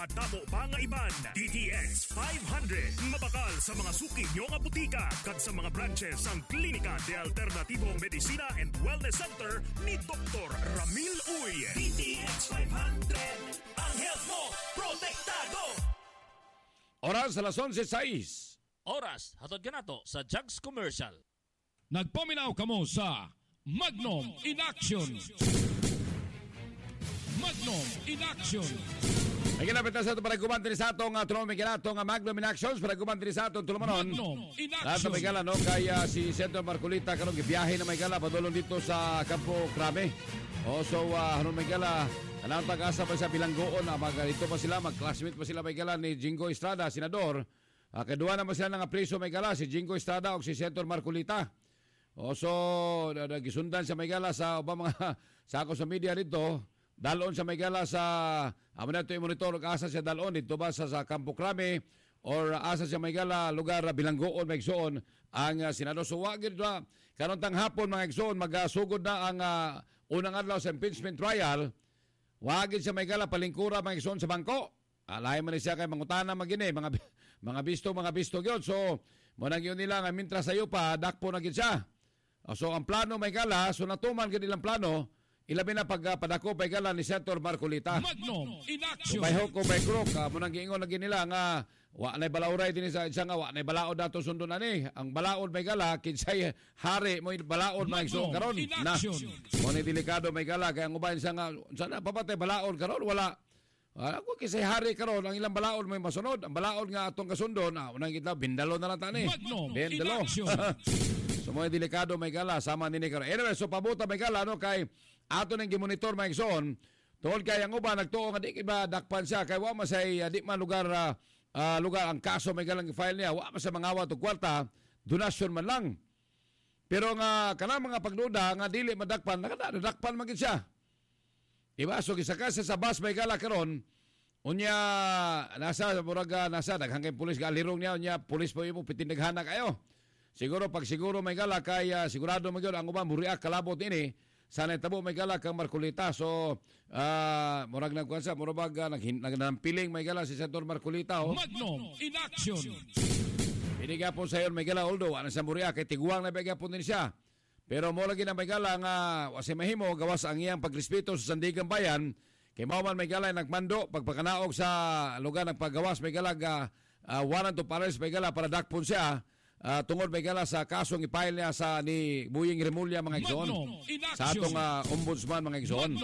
Damo pa nga iban, DTX 500. Mabakal sa mga suki nyo nga butika kag sa mga branches ang Klinika de Alternatibong Medicina and Wellness Center ni Dr. Ramil Uy. DTX 500. Ang health mo, protektado. Oras alas 11:06. Oras, hatod ganato sa Jugs Commercial. Nagpaminaw kamo sa Magnum in Action. Magnum in Action. Ay kinapit na sa ito para gumantin sa itong tulungan may kinatong Magnum in Actions para gumantin sa itong tulungan Magnum in lahat Action. na may gala no kaya si Centro Marcolita karong gibiyahe na may gala padulong dito sa Campo Crame. So ano may gala alam tag-asa pa sa Bilanggoon dito pa sila mag-classmate pa sila may gala ni Jingo Estrada senador. Kadua naman sila ng preso may gala si Jingo Estrada o si Centro Marcolita. So nagisundan sa may gala sa mga sa ako sa media dito. Dalon sa may gala sa amo na ito yung monitor asa siya dalon dito ba sa Campo Crame or asa siya may gala lugar Bilanggoon may igsoon ang senador. So wagid na karon tang hapon mga igsoon magasugod na ang unang adlaw sa impeachment trial. Wagid siya may gala palingkura mga igsoon sa bangko. Alay man siya kay mangutana magini mga bisto gyud. So mo nang yun nila nga mintra sayo pa dakpo na gid siya. So ang plano may gala so natuman gid ilang plano. Ilabi na pagpadako pay gala ni Senator Marcolita. Magnum in Action. By hook o by crook, munang giingon lagi nila nga wa nay balauray din sa nga wa nay balaod dato sundo na ni. Ang balaod may gala kinsay hari mo balaod may so karon na. Mo ni delikado may gala kay ang uban sa nga sana papatay balaod karon wala. Ako kisay hari karon ang ilang balaod may masunod. Ang balaod nga atong kasundo na unang kita bindalo na lang tani. Bindalo. So mo delikado may gala sama ni karon. Anyway, so pabuta may gala no kay ato nang gimonitor mga igsoon tungod kay ang uban nagtuo nga di ba dakpan siya kay wa masay di man lugar ang kaso may galang file niya wa masay mangawat og kwarta donasyon man lang pero nga kana mga pagduda nga dili madakpan nakadakpan man gid siya iba so gisaka sa bus may gala karon unya nasa murag nasa daghang kay pulis galirong niya unya pulis po imo pitindaghana kayo siguro may gala kay sigurado magyud ang uban muriak kalabot ini sana tabo may gala kang Marcolita. So murag nagkuansa murag nagnampiling may gala si Senator Marcolita Magnum in Action. Iniga po sa iyo may gala although ana sa muriak kay tiguang na bigya po din siya. Pero mo lagi na may gala nga wasi mahimo gawas ang iyang pagrespeto sa sandigang bayan kay mao man may gala nagmando pagpakanaog sa lugar ng paggawas may gala warrant to arrest may gala para dakpon siya. Tungod may gala sa kasong ipile niya sa ni Buying Remulla mga igsoon sa atong ombudsman mga igsoon.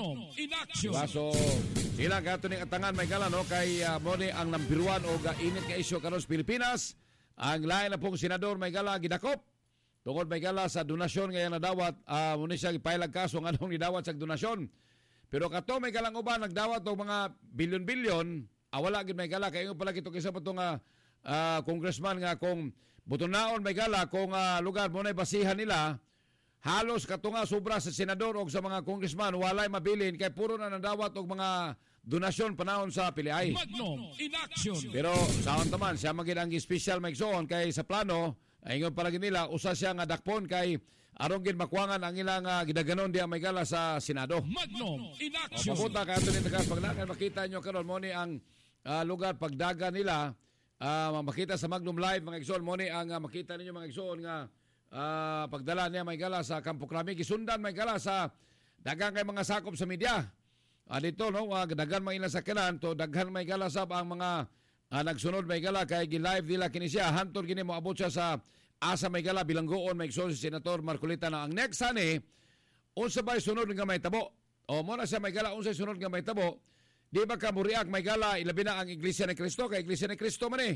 So sila gato ning atangan may gala no kay mo ni ang number 1 o init nga isyu karon sa Pilipinas ang lain na pong senador may gala gidakop tungod may gala sa donasyon nga nadawat mo ni siya ipile kaso nga anong gidawat sa donasyon. Pero kato may galang uban nagdawat og mga bilyon-bilyon wala gid may gala kay pala kito kisa patong congressman nga kung butonaon may gala kung lugar mo na basihan nila halos katunga sobra sa senador o sa mga congressman walay mabilin kay puro na nadawat og mga donasyon panahon sa piliay. Magnum in Action. Pero saon taman siya magid ang special magsoon kay sa plano ingon palagi nila usa siya nga dakpon kay aron gid makuangan ang ilang gidaganon diha may gala sa Senado. Magnum in Action. Papunta kay ato ni tagas paglakan makita nyo karon mo ni ang lugar pagdaga nila makita sa Magnum Live mga igsoon mo ni ang makita ninyo mga igsoon nga pagdala niya may gala sa Campo Crame gisundan may gala sa daghang kay mga sakop sa media dito no daghan mga ilang sakyanan to daghan may gala sa ang mga nagsunod may gala kay gi-live nila kini siya hantod gini moabot siya sa asa may gala Bilanggoon may igsoon si Senator Marcolita na ang next ani unsa bay sunod nga may tabo o mo na siya may gala unsa sunod nga may tabo. Di ba ka muriak may gala ilabi na ang Iglesia ni Cristo kay Iglesia ni Cristo man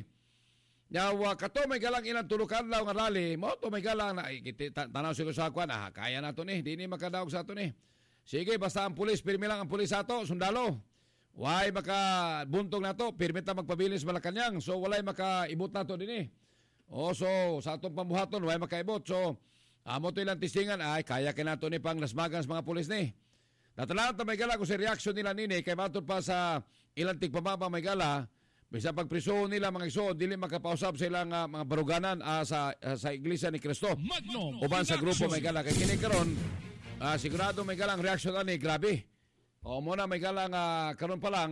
Yawa kato may galang ilang tulukan law nga rally mo to may galang na tanaw siguro sa kwan kaya na to ni di ni makadaog sa to ni. Sige basta ang pulis pirmi lang ang pulis ato sundalo. Why maka buntong na to pirmi ta magpabilis Malacañang so walay makaibot na to dinhi. So sa atong pambuhaton why makaibot so amo to ilang tistingan kaya kay nato ni pang lasmagan sa mga pulis ni. Natalanan ta may gala ko sa reaksyon nila nini kay matod pa sa ilang tigpamaba may gala bisa pagpriso nila mga igsoon dili makapausap sa ilang mga baruganan sa Iglesia ni Cristo uban sa grupo may gala kay kini karon sigurado may galang reaksyon ani grabe o mo na may galang karon pa lang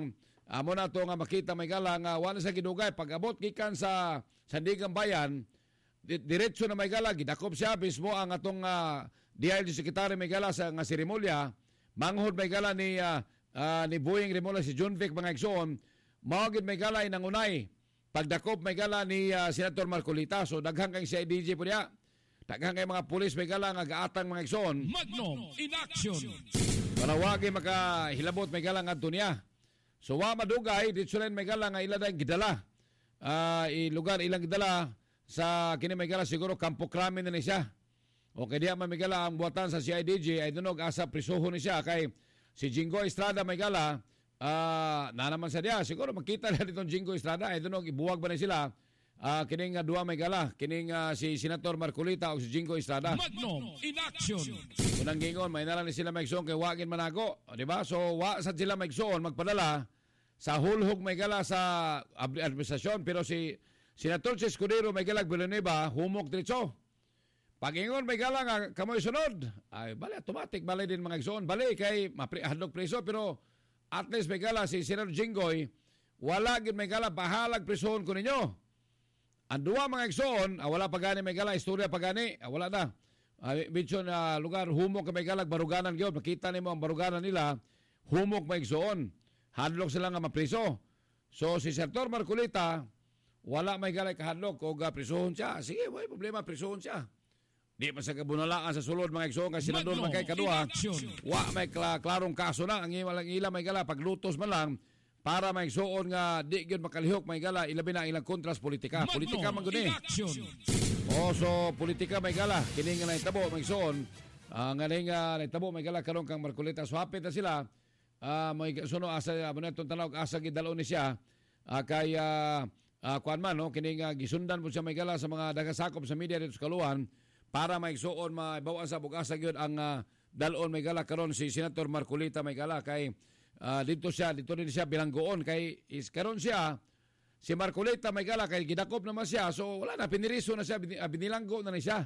amo na to nga makita may gala nga wala sa gidugay pag-abot gikan sa Sandigan Bayan, diretso na may gala gidakop siya mismo ang atong DILG Secretary may gala sa nga seremolya, manghod may gala ni Boying Remola si John Vic mga igsoon, mao gid may gala inangunay pagdakop may gala ni Senator Marcolita. So daghang kay CIDG po niya, daghang kay mga pulis may gala nga gaatang mga igsoon. Magnum in action. Para wagi makahilabot may gala ngadto niya. So wa madugay dito rin may gala nga ila dayang gidala. Lugar ilang gidala sa kini may gala siguro Campo Crame na ni siya. O kay diya may gala ang buhatan sa CIDG ay dunog asa prisuho ni siya kay si Jingo Estrada may gala na naman sa diya siguro makita na ditong Jingo Estrada ay dunog ibuwag ba na sila kining duwa may gala kining si Senator Marcolita o si Jingo Estrada. Magnum in action. Unang gingon may nalang ni sila maigsoon kay wagin manago, di ba? So wa sad sila maigsoon magpadala sa hulhog may gala sa administrasyon, pero si Senator Escudero may gala Villanueva humok diretso. Pagingon may gala nga kamoy sunod, ay bali automatic bali din mga igsoon, bali kay hadlok preso, pero at least may gala si Senator Jinggoy wala gid may gala bahalag presohon ko ninyo. Ang duwa mga igsoon, wala pa gani may gala istorya pa gani, wala na. Bitson lugar humok may gala baruganan gyud, makita nimo ang baruganan nila humok may igsoon. Hadlok sila nga mapriso. So si Senator Marcolita wala may galay kahadlok o prisohon siya. Sige, may problema, prisohon siya. Di man sa kabunalaan sa sulod mga igsoon kasi senador man kay kadua. Wa may klarong kaso na ang ila may gala paglutos man lang para may igsoon nga di gyud makalihok may gala ilabi na ilang kontras politika. Politika man gud ni. So politika may gala kini nga nahitabo may igsoon nga nahitabo may gala karon kang Marcolita. So hapit na sila. May suno asa abonetong tanawg asa gidalo ni siya kay kuan man no kini nga gisundan po siya may gala sa mga dagasakop sa media dito sa Kaluan para maigsuon maibaw sa bugasa gyud ang dalon may gala karon si Senator Marcolita may gala kay dito din siya bilanggoon kay karon siya si Marcolita may gala kay gidakop naman siya, so wala na piniriso na siya, binilanggo na ni siya.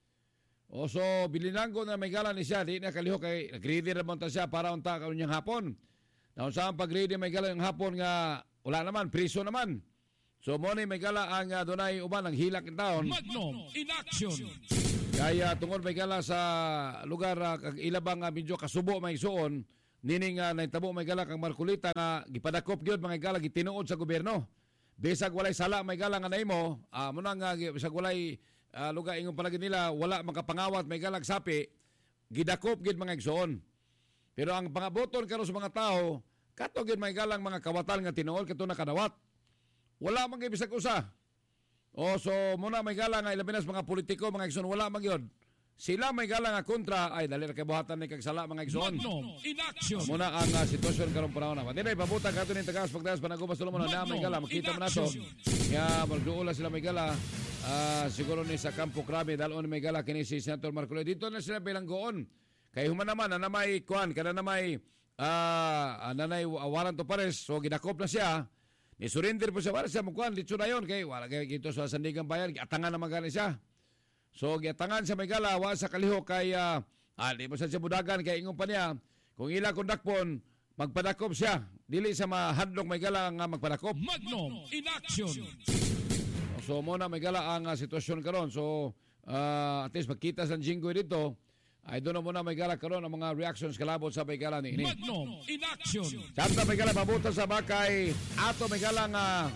So bilinanggo na may gala ni siya, di na kalihok kay nag-ready naman ta siya para unta karon yang hapon. Naon sa pag-ready may gala yung hapon nga wala naman priso naman. So mo ni may gala ang dunay uban ang hilak in taon. Magnum in action. Kaya tungod may gala sa lugar kag ilabang medyo kasubo may suon nining nahitabo may gala kang Marcolita nga gipadakop gyud mga gala gitinuod sa gobyerno. Bisag walay sala may gala nga nahimo, mo nang bisag walay lugar ingon palagi nila wala makapangawat may galag sapi gidakop gid mga igsoon. Pero ang pangaboton karon sa mga tao kato gid may galang mga kawatan nga tinuod kato na kadawat. Wala man gyud bisag usa. So muna may gala nga ilabi na sa mga politiko mga igsoon wala man gyud. Sila may gala nga kontra ay dali ra kay buhatan ni kagsala mga igsoon. In action. Muna ang sitwasyon karon panahon na. Dinay pabuta kato ni tagas pagdaas panagubas tulo mo na may gala makita man nato. Kaya magduol sila may gala siguro ni sa Campo Crame dalon may gala kini si Senator Marcolita. Dito na sila bilanggoon. Kay human naman na may kuan kada na may nanay warrant of arrest so gidakop na siya. Ni surrender po siya wala siya magkuan dito na yon kay wala kay dito sa Sandigan Bayan giatangan na magani siya. So giatangan sa may gala wa sa kalihok kay di mo sa siya budagan kay ingon pa niya kung ila kondakpon magpadakop siya dili sa mahadlok may gala nga magpadakop. Magnum in action. So mo na may gala ang sitwasyon karon. So at least magkita sa Jinggoy dito. I don't know muna may gala karon ang mga reactions kalabot sa may gala ni ini. Magnum in action. Santa may gala pabuta sa bakay. Ato may gala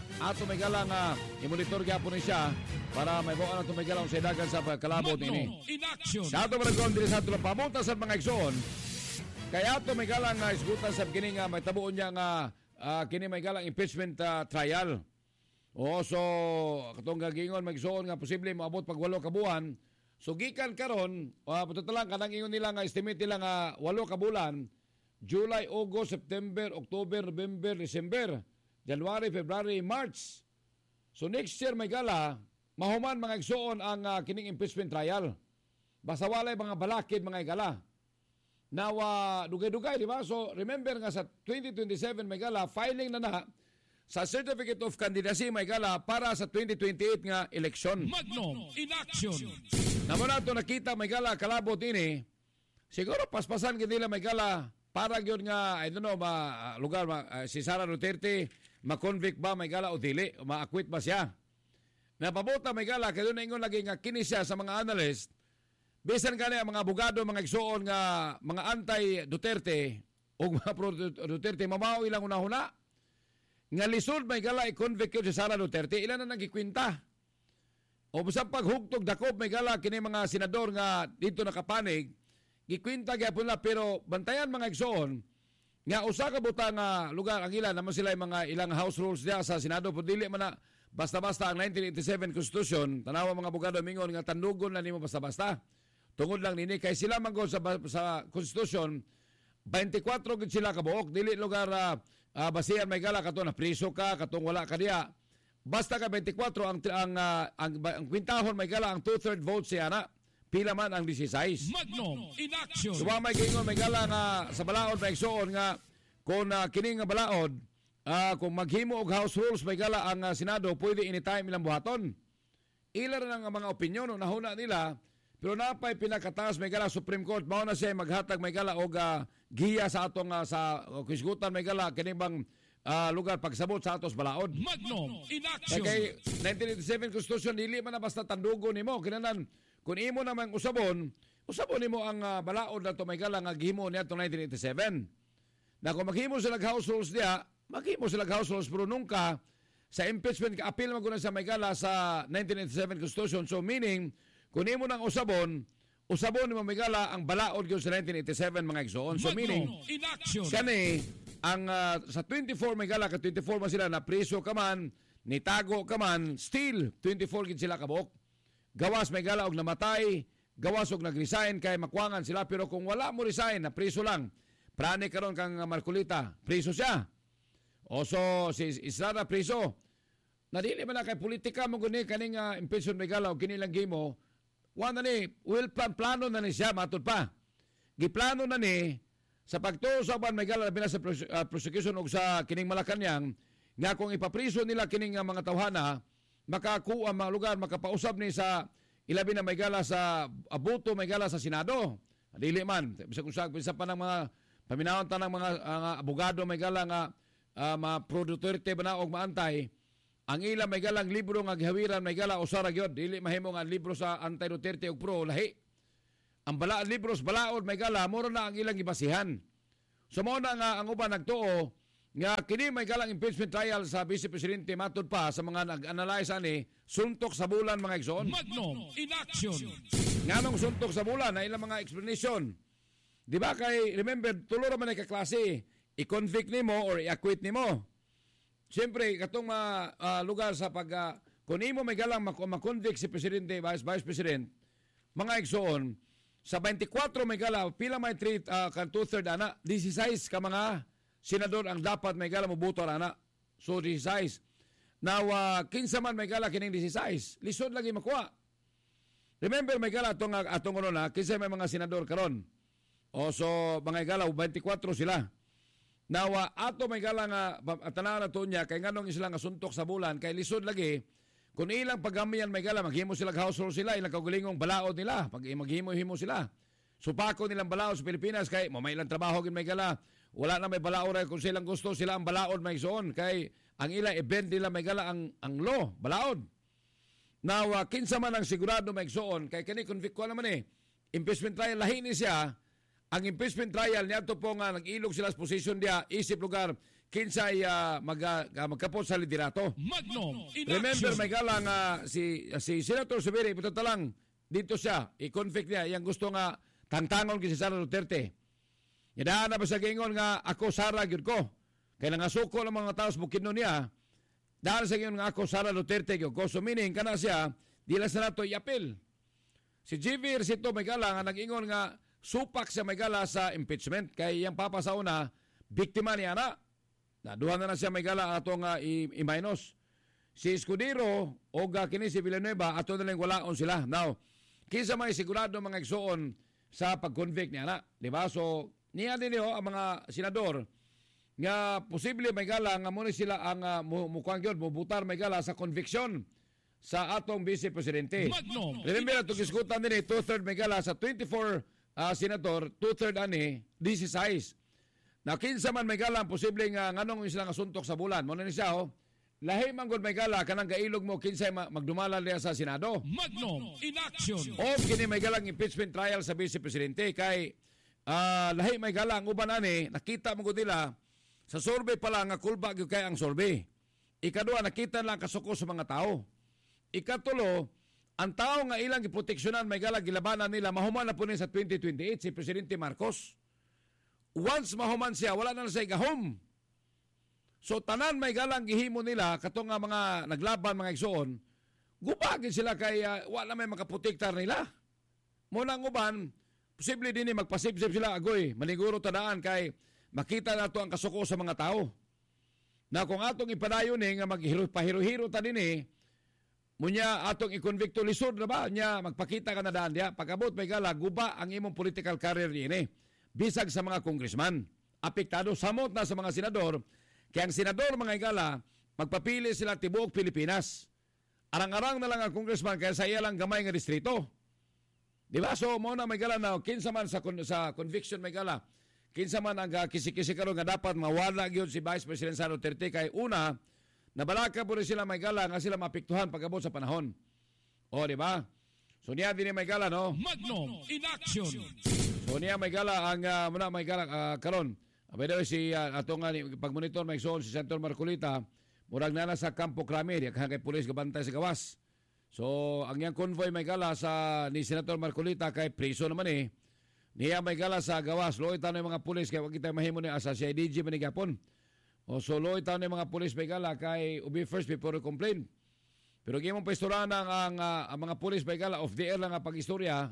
nga i-monitor gyapon ni siya para may buwan ato may gala sa dagan sa kalabot ini. Magnum in action. Sa ato barangay diri sa ato pabuta sa mga igsoon. Kaya ato may gala nga isgutan sa kini nga may tabuon niya nga kini may gala impeachment trial. So katong gagingon may igsoon nga posible moabot pag 8 ka buwan. So gikan karon, patutalang kanang ingon nila nga estimate nila nga 8 ka bulan, July, August, September, October, November, December, January, February, March. So next year may gala, mahuman mga igsoon ang kining impeachment trial. Basta walay mga balakid mga igala. Now, dugay-dugay, di ba? So remember nga sa 2027 may gala, filing na sa Certificate of Candidacy may gala para sa 2028 nga eleksyon. Magnum in action. Naman nato nakita may gala kalabot ini, siguro paspasan gid nila may gala para yun nga, I don't know, lugar, si Sara Duterte, ma-convict ba may gala o dili? Ma-acquit ba siya? Napabuta may gala, kaya doon na ingon lagi nga kini siya sa mga analyst, bisan gani ang mga abogado, mga igsuon nga, mga anti-Duterte, o mga pro-Duterte, mamaw ilang una-huna, nga lisod may gala i-convict yun si Sara Duterte, ilan na nagikwinta. O sa paghugtog dakop may gala, kini mga senador nga dito nakapanig, gikwinta gyapon la, pero bantayan mga igsuon, nga usa ka buta nga lugar ang ilan naman sila mga ilang house rules diya sa Senado, pero dili man na basta-basta ang 1987 Constitution, tanawa mga abogado mingon nga tandugon na nimo basta-basta. Tungod lang nini kay sila man sa Constitution 24 gid sila kabuok, dili lugar basihan may gala kato na priso ka katong wala ka diya. Basta ka 24 ang kwintahon may gala ang 2/3 vote siya na. Pila man ang 16. Magnum in action. Suwa may gingon may gala nga sa balaod may igsoon nga kung kini nga balaod kung maghimo og house rules may gala ang Senado, pwede anytime ilang buhaton. Ila rin ang mga opinyon na huna nila, pero napay pinakataas may gala Supreme Court, mao na siya maghatag may gala og giya sa atong sa kisgutan may gala kini bang lugar pagsabot sa atos balaod. Magnum in action. Kay 1987 Constitution dili man na basta tandugo nimo, kinanan kung imo namang usabon nimo ang balaod na to may gala nga gihimo niya atong 1987. Na kung maghimo sila house rules diya, maghimo sila house rules, pero nungka sa impeachment ka-appeal maguna sa may gala sa 1987 Constitution. So meaning, kung imo nang usabon nimo may gala ang balaod gyud sa 1987 mga igsoon. So meaning, kani ang sa 24 may gala ka 24 man sila na priso ka man, nitago ka man, still 24 gid sila kabuok. Gawas may gala og namatay, gawas og nagresign kay makwangan sila, pero kung wala mo resign na priso lang, prane karon kang Marcolita, priso siya. O so si Estrada priso. Nadili man na kay politika mo guni kaning impeachment may gala og kinilang gimo. Wa na ni plano na ni siya matud pa. Giplano na ni sa pagtuusaban may gala labi na sa prosecution og sa kining Malacañang nga kung ipapriso nila kining mga tawhana, makakuha mga lugar makapausab ni sa ilabi na may gala sa abuto may gala sa Senado. Dili man bisa pa ng mga paminawon tanang mga abogado may gala nga mga pro-Duterte ba na og maantay, ang ila may galang libro nga gihawiran may gala usara gyud, dili mahimo nga libro sa anti-Duterte og pro lahi. Ang libros balaod may gala moro na ang ilang gibasihan. So mo na nga ang uban nagtuo nga kini may galang impeachment trial sa Vice Presidente matud pa sa mga nag-analyze ani suntok sa bulan mga igsoon. Magnum in action. Nganong suntok sa bulan na ilang mga explanation. Di ba kay remember tulo ra man ay kaklase, i-convict nimo or i-acquit nimo. Siyempre, katong lugar sa kung imo may galang makonvict si Presidente, Vice President, mga igsoon, sa 24 may gala, pila may 2/3 ana, 16 ka mga senador ang dapat may gala mobuto ana. So 16. Now, 15 man may gala kining 16. Lisod lagi makuha. Remember may gala atong ano na, kinsa may mga senador karon. O so mga gala 24 sila. Now, ato may gala nga tanaw na to niya kay nganong sila nga suntok sa bulan kay lisod lagi kung ilang pagamiyan may gala maghimo sila house rule sila ilang kagulingong balaod nila pag maghimo-himo sila. Supako nilang balaod sa Pilipinas kay may ilang trabaho gid may gala wala na may balaod kung silang gusto sila ang balaod may igsoon kay ang ilang event nila may gala ang law balaod. Now, kinsa man ang sigurado may igsoon kay kani convict ko naman impeachment trial lahi ni siya. Ang impeachment trial niya ito po nga nag-ilog sila sa position niya, isip lugar, kinsay magkapot sa liderato. Magnum in Remember, action. may galang si Senator Subiri, ito talang, dito siya, i-convict niya, yung gusto nga tangtangon kay si Sara Duterte. Yadaan na ba sa gingon nga ako Sara gyud ko. Kaya nangasuko ng mga tao sa bukidnon niya, dahil sa gingon nga ako Sara Duterte gyud ko. So meaning, kana siya, di lang sa nato i-appeal. Si GV Recito may galang, nag-ingon nga, supak siya may gala sa impeachment kay yang papa sa una biktima niya na duha na siya may gala atong i-minus si Escudero o kini si Villanueva ato na lang walaon sila. Now kinsa may sigurado mga igsoon sa pag-convict niya na, di ba? So niya din ang mga senador nga posible may gala nga muna sila ang mukhang yun mubutar may gala sa conviction sa atong Vice Presidente. Remember itong iskutan din 2/3 may gala sa 24 Senator, 2/3 ani, 16. Na kinsa man may gala posibleng nganong sila nga suntok sa bulan. Mo ni siya lahi man gud may gala kanang gailog mo kinsay magdumala diya sa Senado. Magnum in action. O kini may galang impeachment trial sa Vice Presidente kay lahi may gala ang uban ani nakita mo gud nila sa survey pala nga kulba gyud kay ang survey. Ikaduha nakita lang kasuko sa mga tao. Ikatulo ang tao nga ilang giproteksyonan may gala gilabanan nila mahuman na po ni sa 2028 si Presidente Marcos. Once mahuman siya, wala na siya gahom. So tanan may galang gihimo nila kato nga mga naglaban mga igsoon, gubagin sila kay wala may makaprotektar nila. Muna ang uban, posible din magpasipsip sila agoy, maniguro tadaan kay makita nato ang kasuko sa mga tao. Na kung atong ipadayon nga maghiro-hiro ta din munya atong i-convicto lisod na ba nya magpakita ka na daan diya pagabot may gala guba ang imong political career niini. Bisag sa mga congressman, apektado samot na sa mga senador, kaya ang senador mga igala, magpapili sila tibuok Pilipinas. Arang-arang na lang ang congressman kaya sa iya lang gamay nga distrito. Di ba? So, muna may gala na, kinsa man sa conviction may gala, kinsa man ang kisi-kisi karon nga dapat mawala gyud si Vice President Sara Duterte kay una, nabalaka po rin sila may gala nga sila mapiktuhan pagabot sa panahon. O, di ba? So, niya din may gala, no? Magnum in action. So niya may gala ang muna may gala karon. By the way si atong pagmonitor may igsoon si Senator Marcolita murag na sa Campo Crame diha kay pulis gabantay sa gawas. So ang yang convoy may gala sa ni Senator Marcolita kay priso naman niya may gala sa gawas loy tanay mga pulis kay wa kita mahimo ni asa si DG man gapon. O so loy tanay mga pulis may gala kay ubi first before complain. Pero gimong paistoraan ang mga pulis may gala off the air lang ang pagistorya.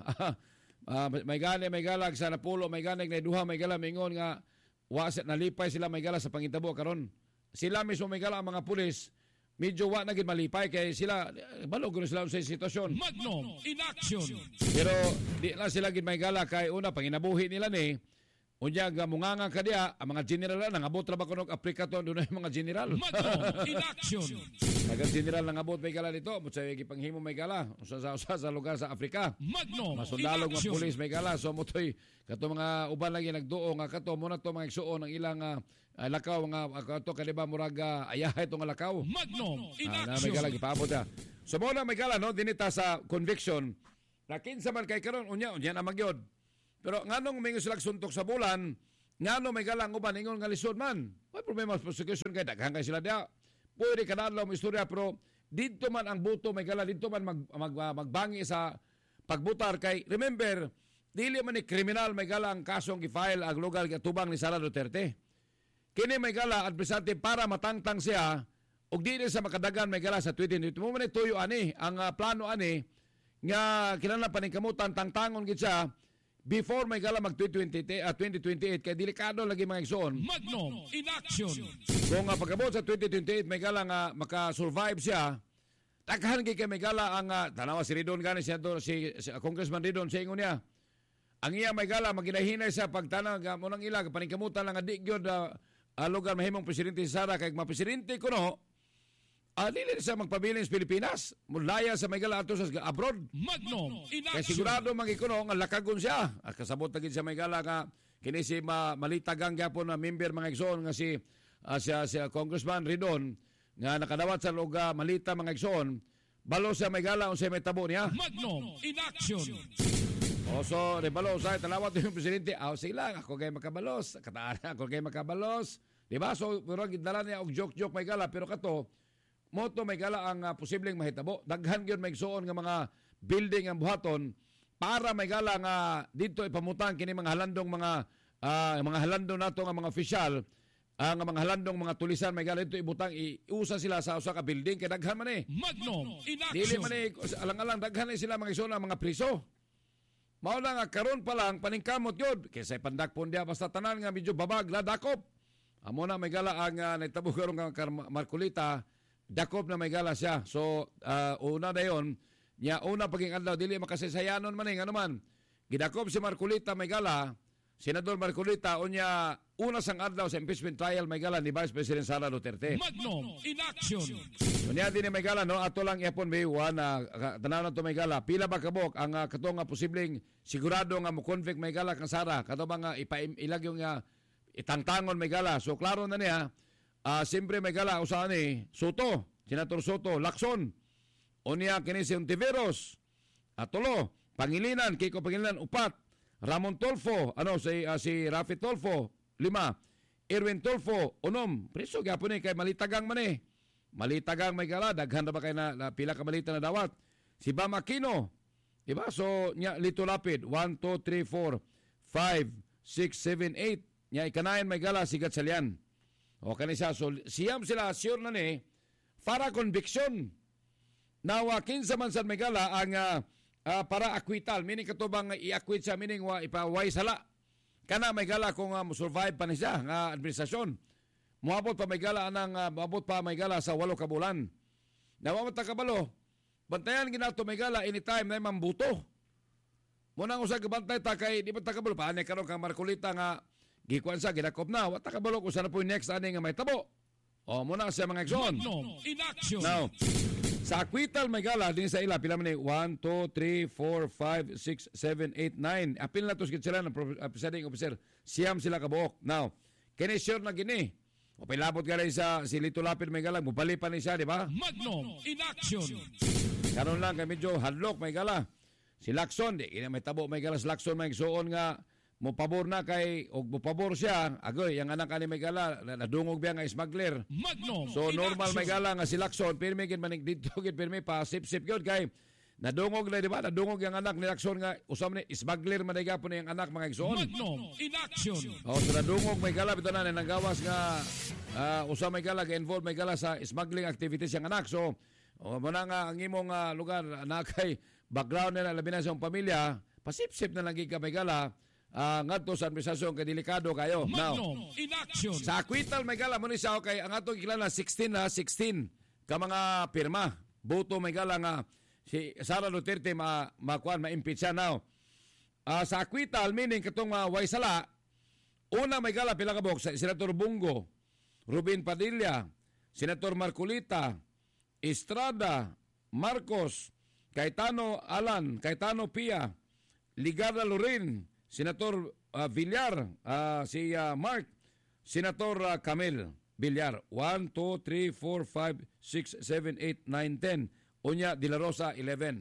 May galag sa Napulo, may ganig na duha, may gala mingon nga nalipay sila may gala sa pangitabo karon. Sila mismo may gala ang mga pulis, medyo wa na gid malipay kay sila balog gud sila sa sitwasyon. Magnum in action. Pero di na sila gid may gala kay una panginabuhi nila ni unya nga munganga ka diha ang mga general na nangabot ra ba kuno Africa to dunay mga general. Magnum in action. Nagan general nangabot may gala dito, mo sa gipanghimo may gala sa lugar sa Africa. Magnum masundalog nga pulis may gala so motoy kato mga uban lagi nagduo nga kato mo na to mga igsuon ang ilang lakaw nga kato kaniba murag ayahay to nga lakaw. Magnum in na action. may gala gipaabot ta. So mo na may gala no dinita sa conviction na kinsa man kay karon unya na magyod. Pero nganong may sila suntok sa bulan, ngano may galang uban ingon nga lisod man. May problema sa prosecution kay daghang kay sila dia. Pwede kanadlaw mo istorya pero dito man ang buto may gala dito man magbangi sa pagbutar kay remember dili man ni kriminal may gala ang kasong gi-file ang lugar gatubang ni Sara Duterte. Kini may gala advisante para matangtang siya ug dili sa makadagan may gala sa 2020. Mo man tuyo ani ang plano ani nga kinahanglan paningkamutan tangtangon gid siya before may gala mag 2028 kay delikado lagi mga igsoon. Magnum in action. Kung pagabot sa 2028 may gala nga maka-survive siya, takhan kay may gala ang tanawa si Ridon gani siya si Congressman Ridon sa ingon niya. Ang iya may gala maginahinay sa pagtanang munang ila paningkamutan lang nga di gyud lugar mahimong presidente si Sara kay mapresidente kuno dili siya magpabilin sa Pilipinas. Mulaya sa may gala ato sa abroad. Magnum in Kaya action. sigurado mangikuno nga lakagon siya. Kasabot na gid sa may gala nga kini si malitagang gyapon na member mga igsoon nga si Congressman Ridon nga nakadawat sa lugar malita mga igsoon. Balo sa may gala unsay may tabo niya. Magnum in action. So, rebalo sa talawat yung presidente. Sila ako kay makabalos. Kataan ako kay makabalos. Di ba? So, murag gidala niya og joke may gala pero kato moto may gala ang posibleng mahitabo. Daghan gyud may igsoon nga mga building ang buhaton para may gala nga dito ipamutang kini mga halandong mga halandong nato nga mga opisyal ang mga halandong mga tulisan may gala dito ibutang iusa sila sa usa ka building kay daghan man Magnum in dili action. man alang-alang daghan sila mga igsoon mga priso. Mao na nga karon pa lang paningkamot yun kaysa pandakpon dia basta tanan nga medyo babag ladakop. Amo na may gala ang nagtabo karon nga Marcolita dakop na may gala siya. So, una na yun, niya una paging adlaw, dili makasisayanon man ano man. Gidakop si Marcolita may gala, Senador Marcolita, unya una sang adlaw sa impeachment trial may gala ni Vice President Sara Duterte. Magnum in action. Unya din may gala, no? Ato lang yapon B1, tanaw na to may gala. Pila ba kabok ang katong posibleng sigurado nga mo-convict may gala kang Sara? Kato ba nga ilag yung itangtangon may gala. So klaro na niya, siyempre may gala usahan ni Soto, Senator Soto, Lacson, o niya kini si Ontiveros, tulo, Pangilinan, Kiko Pangilinan, upat, Ramon Tolfo, si Rafi Tolfo, 5, Erwin Tolfo, 6, preso gyapon ni kay malitagang man eh. Malitagang may gala, daghan na ba kay na pila ka malita na dawat. Si Bam Aquino, diba? So, nya Lito Lapid, 1, 2, 3, 4, 5, 6, 7, 8. Nya ikanayan may gala, si Gatchalian. O kanisa, so siyam sila, sure na ni, para conviction. Nawa, kinsa man sa may gala, ang para acquittal, meaning katubang i-acquit siya, meaning ipaway sala. Kana may gala kung survive pa ni siya, nga administrasyon. Muabot pa may gala sa 8 ka bulan. Nawa kabalo, bantayan ginato may gala anytime na mambuto. Muna usag bantay ta kay di ba takabalo pa ani karon kang Marcolita nga gikuan sa ginakop na wa takabalo ko sana po next ani nga may tabo. O muna sa mga Exxon. In action. Now, sa acquittal may gala din sa ila pila man ni 1 2 3 4 5 6 7 8 9. Apil na to sila ng presiding officer. Siyam sila kabuok. Now, kini sure na gini. O pilabot ka rin si Lito Lapid may gala, mupali pa ni siya, di ba? Magnum in action. Karon lang kay medyo hadlok may gala. Si Lacson, di may tabo may gala si Lacson may suon nga mo pabor na kay o mo pabor siya. Agoy, ang anak ani may gala nadungog biya nga smuggler. Magnum. So normal may gala nga si Lacson, pirmi gid manig dito gid pirmi pa sip-sip gyud kay nadungog na di ba? Nadungog ang anak ni Lacson nga usam ni smuggler man gapon ang anak mga igsoon. Magnum in action. O so nadungog may gala bitaw na nanggawas nga usam may gala involved may gala sa smuggling activities ang anak. So muna nga ang imong lugar na kay background nila labi na sa pamilya, pasip-sip na lang ka may gala ngadto sa administrasyon kay delikado kayo. Magnum in action. Sa acquittal may gala mo ni siya kay ang atong kilala 16 ka mga pirma. Boto may gala nga si Sara Duterte ma-impeach siya now. Sa acquittal, meaning katong way sala, una may gala pila ka bok sa Senator Bungo, Rubin Padilla, Senator Marcolita, Estrada, Marcos, Cayetano Alan, Cayetano Pia, Ligarda Lorin, Senator Villar, si Mark, Senator Camel Villar. 1, 2, 3, 4, 5, 6, 7, 8, 9, 10. Unya De La Rosa 11.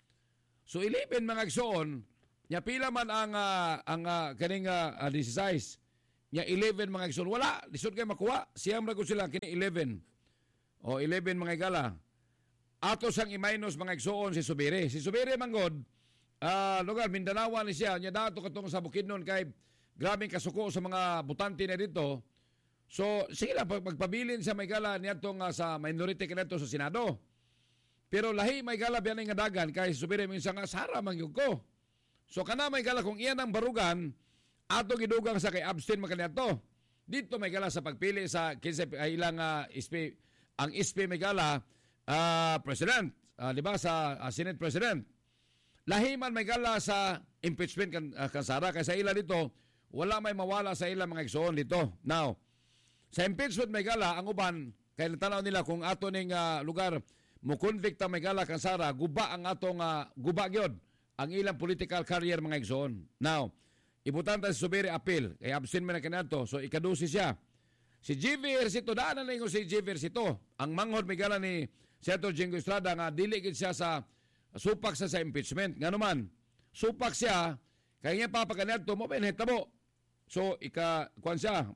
So 11 mga igsoon, nya pila man ang kaning 16. Nya 11 mga igsoon wala, lisod kay makuha. Siyam ra gud sila kini 11. O 11 mga igala. Ato sang i-minus mga igsoon si Subiri. Si Subiri manggod lugar Mindanao ni siya, nya dato katong sa Bukidnon kay grabing kasuko sa mga butante na dito. So sila pagpabilin sa may gala niadtong sa minority kanadto sa Senado. Pero lahi may gala biyan nga dagan kay Subiri minsan nga sara mangyug ko. So kana may gala kung iyan ang barugan ato gidugang sa kay abstain man kaniadto. Dito may gala sa pagpili sa kinsa ilang ang SP may gala president, di ba sa Senate president. Lahi man may gala sa impeachment kan sara kay sa ila dito wala may mawala sa ila mga igsoon dito. Now, sa impeachment may gala ang uban kay natanaw nila kung ato ning lugar mo convict ang may gala kan sara guba ang atong guba gyud ang ilang political career mga igsoon. Now, ibutan ta si Subiri appeal kay absent man kanadto so ikadusi siya. Si GV Ejercito daanan na si GV Ejercito ang manghod may gala ni Senator Jingo Estrada nga dili gid siya sa supak sa impeachment. Ngano man supak siya kay nga papakanadto mo pinhitabo. So kuan siya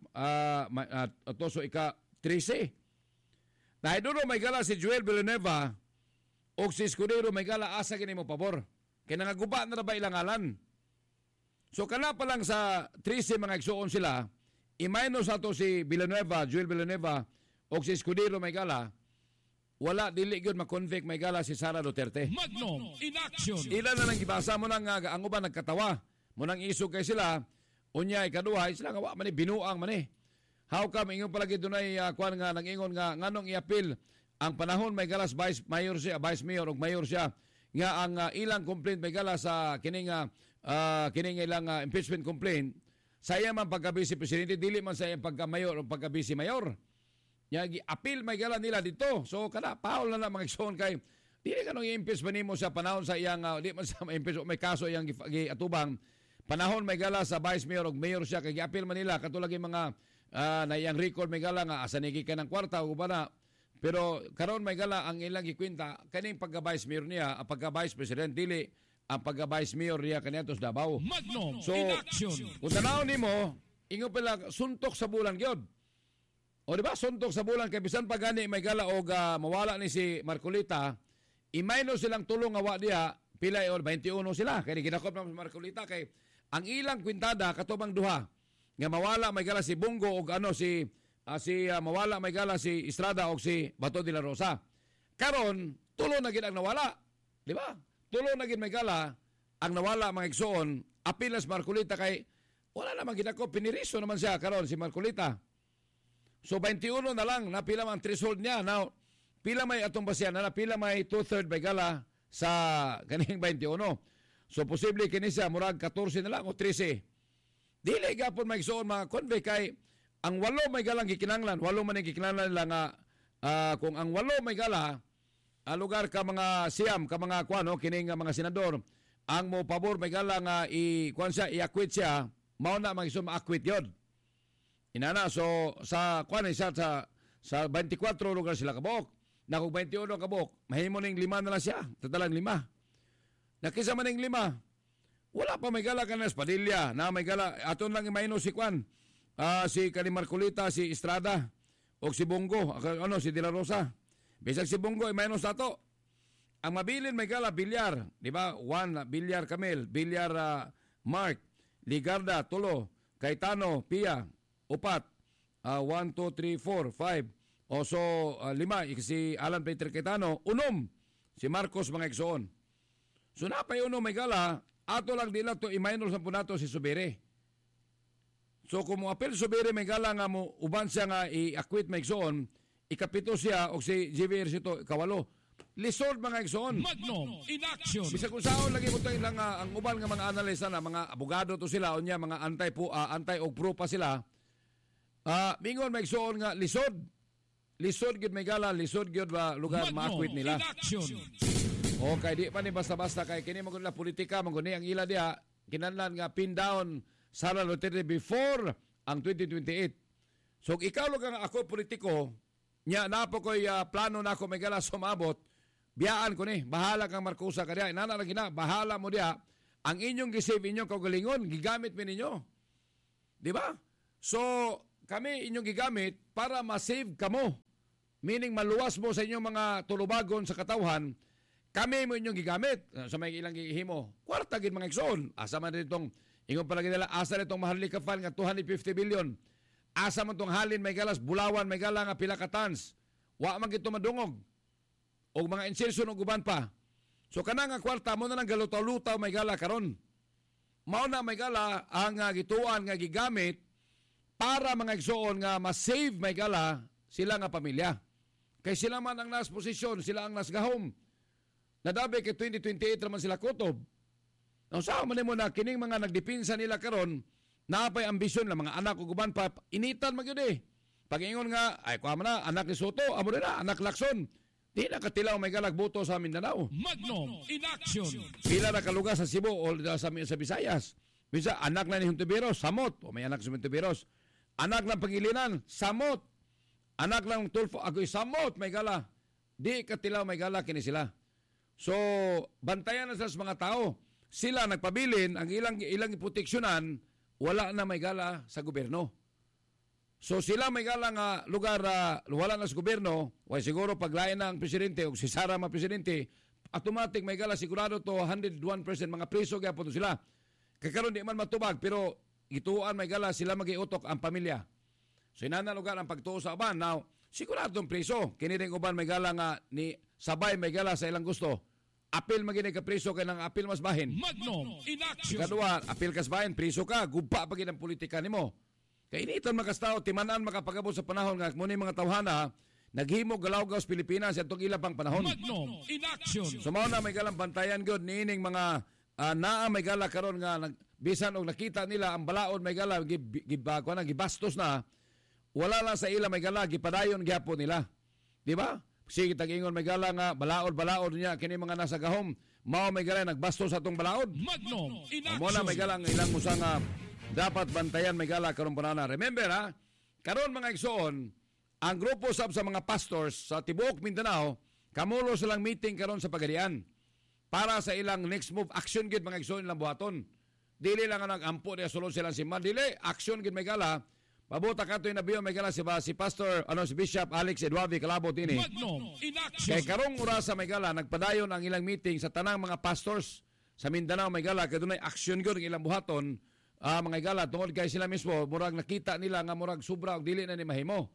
so ika 13. Nahidulo may gala si Joel Villanueva o si Escudero may gala asa kini mo pabor. Kaya nangaguba na ba ilang alan? So kana pa lang sa 13 mga igsoon sila, i-minus ato si Villanueva, Joel Villanueva o si Escudero may gala, wala dili gyud ma-convict may gala si Sara Duterte. Magnum in action. Ilan na lang gibasa mo nang ang uban nagkatawa. Mo nang isog kay sila, unya ikaduha sila nga wa man binuang man How come ingon palagi dunay kuan nga nag-ingon nga nganong i-appeal ang panahon may galas vice mayor ug mayor siya nga ang ilang complaint may galas sa kining ilang impeachment complaint saya man pagka-vice presidente dili man sa iyang pagka-mayor o pagka-vice mayor. Nya gi-appeal may gala nila dito. So kada paul na mga igsoon kay dili kanong i-impeach ba nimo sa panahon sa iyang di man sa ma-impeach may kaso iyang giatubang panahon may gala sa vice mayor o mayor siya kay giapil man nila katulad yung mga naiyang record may gala nga asa nigi ka ng kwarta o ba na. Pero karon may gala ang ilang gikwenta kaning pagka-vice mayor niya, ang pagka-vice president dili ang pagka-vice mayor niya kaniya sa Davao. Magnum So, in action. kung tanaw nimo, ingo pala suntok sa bulan gyud. O di ba suntok sa bulan kay bisan pa gani may gala og mawala ni si Marcolita, imayno silang tulong nga wa diha pila or 21 sila kay gidakop na si Marcolita kay ang ilang kwintada katubang duha nga mawala may gala si Bungo og mawala may gala si Estrada o si Bato de la Rosa. Karon, tulo na gid ang nawala. Di ba? Tulo na gid may gala ang nawala mga igsoon. Apilas Marcolita kay wala naman ginako. Piniriso naman siya karon si Marcolita. So 21 na lang napila man threshold niya. Now, pila may atong basyan na pila may 2/3 may gala sa kaning 21. So posible kini siya murag 14 na lang o 13. Dili gapon may igsoon mga convict kay ang 8 may galang gikinanglan, 8 man gikinanglan lang kung ang 8 may gala, lugar ka mga siyam, ka mga kuano, kining mga senador, ang mo pabor may gala nga i-acquit siya, mao na mag-iso ma-acquit yun. Inana, so sa kuano, sa 24 lugar sila kabok, na kung 21 kabok, mahimo ning 5 na lang siya, tatalang 5. Nakisa man ning 5, wala pa may gala ka na Padilla, na may gala, aton lang imayno si Kwan, si Kani Marcolita, si Estrada, o si Bongo, si De La Rosa. Bisag si Bongo, mayroon sa to. Ang mabilin may gala, bilyar. Di ba? 1, bilyar Camel, bilyar Mark, Ligarda, Tulo, Cayetano, Pia, 4, 1, 2, 3, 4, 5. O so, 5, si Alan Peter Cayetano, 6, si Marcos mga igsoon. So napay may gala, ato lang dila to imaynol sa punato si Subere. So kung mo apel Subere may gala nga mo uban siya nga i-acquit may igsoon, ikapito siya o si JVR sito kawalo. Lisod mga igsoon. Magnum in action. Bisa kung saan lagi mo tayo lang ang uban nga mga analisa na mga abogado to sila o niya mga anti og pro pa sila. Mingon may igsoon nga lisod. Lisod gid may gala, lisod gid ba lugar ma-acquit nila. In action. Okay, di pa ni basta-basta kay kini mo na politika mo ni ang ila diha kinahanglan nga pin down Sara Duterte before ang 2028. So ikaw lang nga ako politiko, nya napo ko'y plano na ako may gala sumabot, biyaan ko ni, bahala kang Marcosa ka diya. Inana lang gina, bahala mo diya. Ang inyong gisave inyong kaugalingon, gigamit mi ninyo. Di ba? So, kami inyong gigamit para ma-save kamo. Meaning maluwas mo sa inyong mga tulubagon sa katawhan, kami mo inyong gigamit. Sa may ilang gihimo, kwarta gid mga igsoon. Asa man ditong ingon palagi nila, asa nitong Maharlika Fund nga 250 billion. Asa man tong halin may galas, Bulawan may gala nga pila ka tons. Wa man gito madungog. O mga insertion og uban pa. So kana nga kwarta mo na lang galutaw-lutaw may gala karon. Mao na may gala ang gituan nga gigamit para mga igsoon nga ma-save may gala sila nga pamilya. Kay sila man ang nas posisyon, sila ang nas gahom. Nadabi kay 2028 naman sila kutob. Ang saan man mo na kining mga nagdipinsa nila karon napay ambisyon lang mga anak ug uban pa initan magyud eh. Pag-ingon nga ay kuha man na anak ni Soto, amo na anak Lacson. Di na katilaw may galag boto sa Mindanao. Magnum in action. Pila na kalugar sa Cebu o sa Visayas. Bisa anak na ni Hontiveros, samot. O may anak sa Hontiveros. Anak ng Pangilinan, samot. Anak ng Tulfo, agoy samot may gala. Di katilaw may gala kini sila. So bantayan na sa mga tao. Sila nagpabilin ang ilang proteksyonan, wala na may gala sa gobyerno. So sila may gala nga lugar wala na sa gobyerno, way siguro paglain na ang presidente o si Sara ma presidente, automatic may gala sigurado to 101% mga preso gyapon sila. Kay karon di man matubag pero gituan may gala sila magiutok ang pamilya. So inana lugar ang pagtuo sa uban. Now, sigurado preso kini ring uban may gala nga ni sabay may gala sa ilang gusto. Apil magini ka preso kay nang apil mas bahin. Magnum in action. Kadua, apil kas bahin, preso ka, gugpa pa gid ang politika nimo. Kay initon makastaw timanan makapagabot sa panahon nga muni mga tawhana naghimo galawgaw sa Pilipinas atong ilang pang panahon. Magnum in action. So mao na may galang bantayan gyud niining mga naa may gala karon nga bisan og nakita nila ang balaod may gala gibastos na wala lang sa ila may gala gipadayon gyapon nila. Di ba? sige tag-ingon may gala nga balaod niya kini mga nasa gahom mao may gala nagbastos sa atong balaod. Magnum in Amo na may action. gala ang ilang musa nga dapat bantayan may gala karon panana. Remember ha, karon mga igsoon, ang grupo sa mga pastors sa tibuok Mindanao kamulo silang meeting karon sa Pagadian para sa ilang next move action gid mga igsoon ilang buhaton. Dili lang ang nag-ampo niya sulod silang simbahan, dili action gid may gala. Pabuta kato yung nabiyo may gala si Pastor si Bishop Alex Eduardo Calabot ini. Magnum in action. Kay karong oras sa may gala nagpadayon ang ilang meeting sa tanang mga pastors sa Mindanao may gala kay dunay action gyud ang ilang buhaton mga gala tungod kay sila mismo murag nakita nila nga murag sobra og dili na ni mahimo.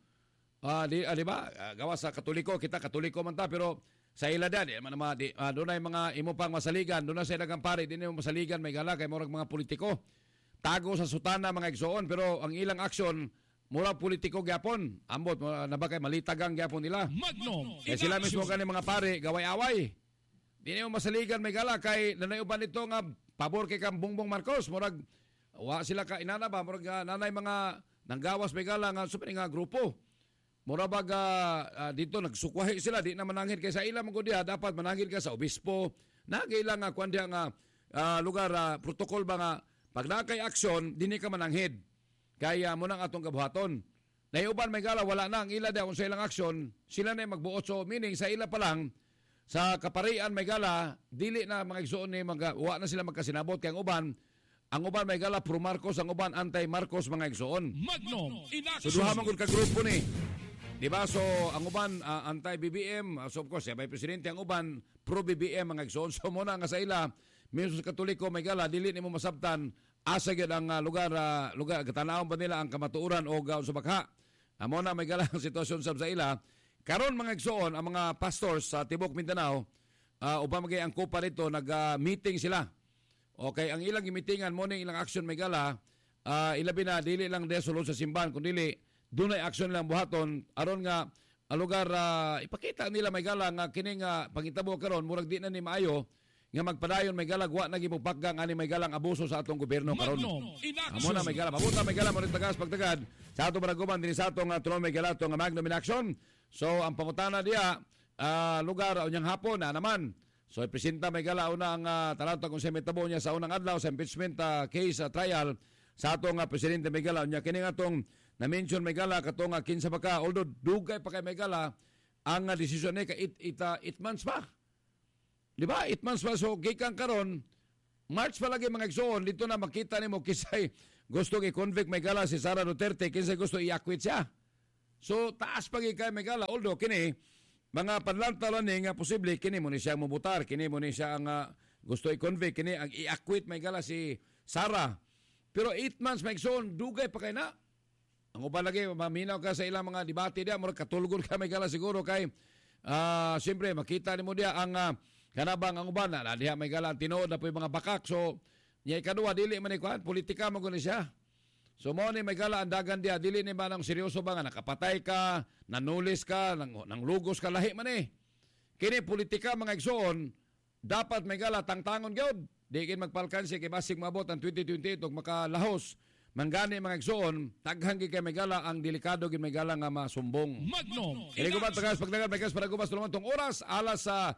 Di ba? Gawa sa Katoliko, kita Katoliko man ta pero sa ila di dunay mga imo pang masaligan, dunay sa dagang pare dinay mo masaligan may gala kay murag mga politiko. Tago sa sutana mga igsoon pero ang ilang aksyon mura politiko gyapon ambot nabakay malitagang gyapon nila Magnum kaya in sila mismo action. kani mga pare gaway-away di na mo masaligan may gala kay nanayuban nito nga pabor kay kang Bongbong Marcos murag wa sila ka inana ba murag nanay mga nanggawas may gala nga super nga grupo mura bag dito nagsukwahi sila di na manangin kay sa ila mo diha dapat manangin ka sa obispo nagailang nga kuan diha nga lugar protocol ba nga pag nakay aksyon, dini ka mananghid. Kaya mo nang atong kabuhaton. Naiuban may gala, wala na ang ila daw sa ilang aksyon, sila na magbuot. So, meaning sa ila pa lang, sa kaparian may gala, dili na mga igsoon ni wa na sila magkasinabot. Kaya ang uban may gala pro Marcos, ang uban anti-Marcos mga igsoon. Magnum in So, action. duha man gud ka grupo ni. Diba? So, ang uban anti-BBM, so of course, may presidente, ang uban pro-BBM mga igsoon. So, muna nga sa ila, minsan sa Katoliko may gala dili nimo masabtan asa gyud ang lugar katanawon ba nila ang kamatuoran o gaon sa bakha amo na may gala ang sitwasyon sa ila karon mga igsoon ang mga pastors sa tibok Mindanao uban magay ang kopa dito nag-meeting sila okay ang ilang meetingan mo ning ilang action may gala ilabi na dili lang desulod sa simbahan kundi dunay action lang buhaton aron nga ang lugar ipakita nila may gala nga kining pangitabo karon murag di na ni maayo nga magpadayon may galagwa na gimupakgang ani may galang abuso sa atong gobyerno karon. Magnum in Amo action. na may gala, mabuta may gala mo rin tagas pagtagad sa atong baraguban din sa atong tulong may gala atong Magnum in action. So ang pangutana diya lugar unyang hapon na naman. So presenta may gala una ang talata kung sa mitabo niya sa unang adlaw sa impeachment case trial sa atong presidente may gala unya kini atong na-mention may gala katong kinsa pa ka although dugay pa kay may gala ang desisyon ni ka 8 months pa. Di ba? 8 months pa. So, gikan karon March pa lagi mga igsoon, dito na makita ni mo kisay gusto i-convict may gala si Sara Duterte, kisay gusto i-acquit siya. So, taas pa kay may gala. Although, kini, mga panlantalan ni nga posible, kini mo ni siya mubutar, kini mo ni siya ang gusto i-convict, kini ang i-acquit may gala si Sara. Pero 8 months may igsoon, dugay pa kay na. Ang uban lagi, maminaw ka sa ilang mga debate diya, murag katulgon ka may gala siguro kay, siyempre, makita ni mo diya ang kanabang ang uban na diha may galang tinuod na po yung mga bakak. So, niya ikaduwa, dili man ikuhan, politika mo guni siya. So, mo ni may gala ang dagan diha, dili ni ba nang seryoso ba nga, nakapatay ka, nanulis ka, nang lugos ka, lahi man eh. Kini politika mga igsoon, dapat may gala tangtangon gyud. Di kin magpalkansi kay basig maabot ang 2028 ug makalahos. Manggani mga igsoon, taghang kay may gala ang delikado gid may gala nga masumbong. Magnum Kini in ko ba action. tagas pagdagan may gas para gubas tulungan tong oras alas sa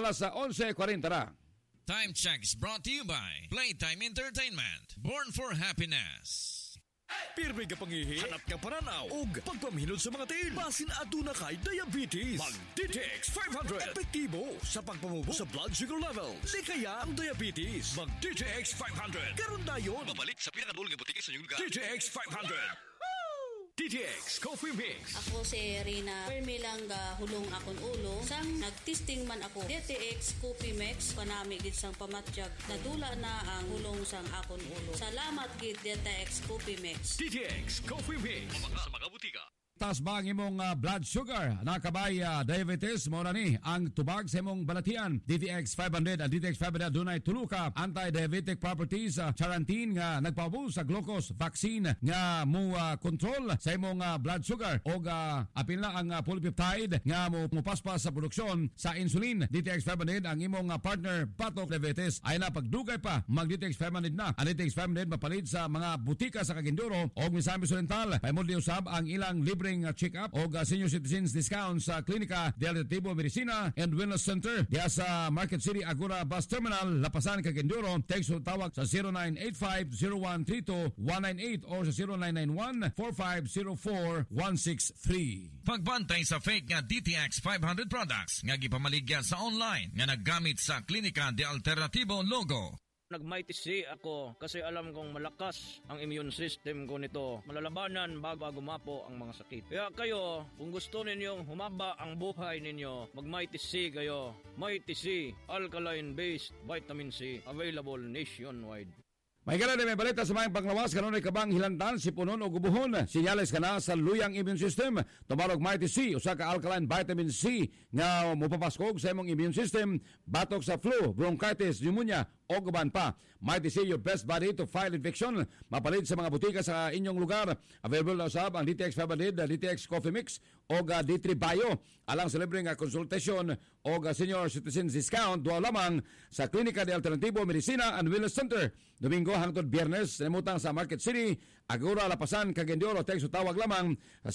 11:40 ra. Time check is brought to you by Playtime Entertainment. Born for happiness. Pirmi ka pangihi, hanap ka pananaw, ug pagpamhinod sa mga tiil. Basin aduna kay diabetes. Mag DTX 500. Epektibo sa pagpamubo sa blood sugar levels. Di kaya ang diabetes. Mag DTX 500. Karon dayon. Babalik sa pinakadulong nga butika sa inyong lugar. DTX 500. DTX Coffee Mix. Ako si Rina Permi lang hulong akon ulo sang nagtesting man ako DTX Coffee Mix panami gid sang pamatjag nadula na ang hulong sang akon ulo. Salamat gid DTX Coffee Mix. DTX Coffee Mix. Mabaka sa mga butika. Taas ba ang imong blood sugar? Nakabay diabetes mo na ni ang tubag sa imong balatian. DTX 500 at DTX 500 dunay tulo ka anti-diabetic properties charantin nga nagpabus sa glucose vaccine nga mo control sa imong blood sugar o apil na ang polypeptide nga mo paspas sa produksyon sa insulin. DTX 500 ang imong partner patok diabetes ay na pagdugay pa mag DTX 500 na. Ang DTX 500 mapalit sa mga butika sa Kaginduro o Misamis Oriental. Paimod usab ang ilang libre libreng check-up o senior citizens discount sa Klinika de Alternativo Medicina and Wellness Center diya sa Market City Agora Bus Terminal, Lapasan, Cagayan. Text o tawag sa 0985-0132-198 o sa 0991-4504-163. Pagbantay sa fake nga DTX 500 products nga gipamaligya sa online nga naggamit sa Klinika de Alternativo logo. Nag-mighty C ako kasi alam kong malakas ang immune system ko nito. Malalabanan bago gumapo ang mga sakit. Kaya kayo, kung gusto ninyong humaba ang buhay ninyo, mag-mighty C kayo. Mighty C, alkaline-based vitamin C, available nationwide. May gala may balita sa mga panglawas kanunay kabang hilandan, sipunon o gubuhon. Sinyales ka na sa luyang immune system. Tumarog Mighty C, usa ka alkaline vitamin C nga mopapaskog sa imong immune system, batok sa flu, bronchitis, pneumonia o guban pa. Mighty C, your best buddy to fight infection. Mapalit sa mga butika sa inyong lugar. Available na usab ang DTX 500, DTX Coffee Mix o D3 Bio. Alang sa libre nga konsultasyon o senior citizens discount duwa lamang sa Klinika de Alternativo Medicina and Wellness Center. Domingo hangtod Biyernes, namutang sa Market City, Agora, Lapasan, Cagayan. Text o tawag lamang sa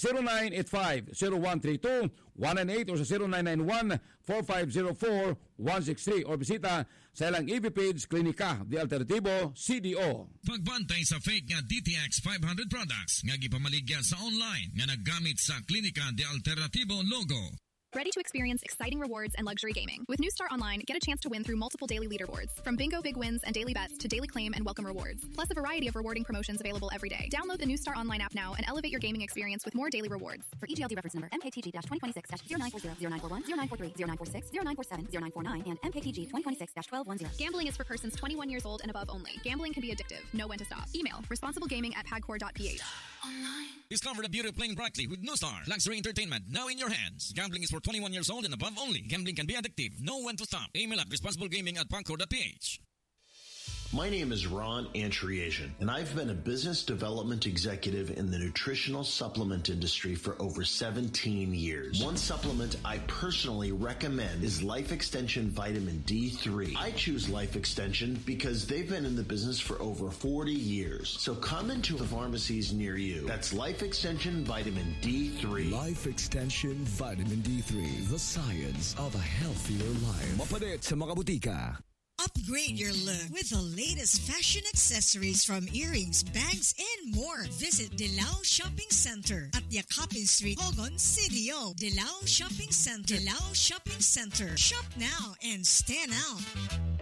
0985-0132-198 o sa 0991-4504-163 o bisita sa ilang EV page Klinika de Alternativo CDO. Pagbantay sa fake nga DTX 500 products nga gipamaligya sa online nga naggamit sa Klinika de Alternativo logo. Ready to experience exciting rewards and luxury gaming? With New Star Online, get a chance to win through multiple daily leaderboards. From bingo big wins and daily bets to daily claim and welcome rewards. Plus a variety of rewarding promotions available every day. Download the New Star Online app now and elevate your gaming experience with more daily rewards. For EGLD reference number MKTG-2026-0940, 0941, 0943, 0946, 0947, 0949, and MKTG 2026-1210. Gambling is for persons 21 years old and above only. Gambling can be addictive. Know when to stop. Email responsiblegaming@pagcor.ph. Discover the beauty of playing brightly with New Star. Luxury entertainment now in your hands. Gambling is for 21 years old and above only. Gambling can be addictive. Know when to stop. Email at responsiblegaming@pagcor.ph. My name is Ron Antriasian, and I've been a business development executive in the nutritional supplement industry for over 17 years. One supplement I personally recommend is Life Extension Vitamin D3. I choose Life Extension because they've been in the business for over 40 years. So come into the pharmacies near you. That's Life Extension Vitamin D3. Life Extension Vitamin D3, the science of a healthier life. Mapalit sa mga butika. Upgrade your look with the latest fashion accessories from earrings, bags, and more. Visit Dilao Shopping Center at Yakapin Street, Hogon, CDO. Dilao Shopping Center. Dilao Shopping Center. Shop now and stand out.